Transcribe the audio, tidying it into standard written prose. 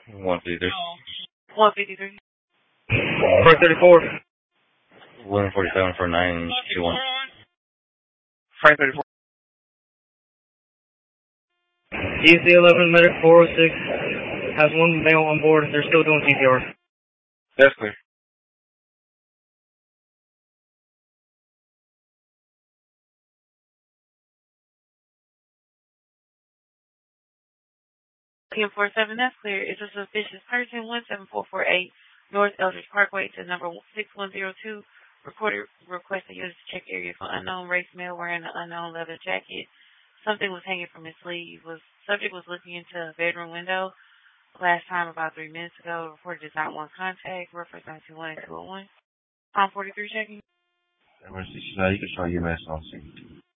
153. 153. 34. 147 for 921. Frank 34. EC 11 medic 406 has one male on board. They're still doing CPR. That's clear. PM 47, that's clear. It's a suspicious person, 17448 North Eldridge Parkway to number 6102. Reported requesting you to check area for unknown race male wearing an unknown leather jacket. Something was hanging from his sleeve. Subject was looking into a bedroom window. Last time about 3 minutes ago. Reported does not want contact. Reference 921 and 201. 43 checking. Emergency, you can show your mess on scene.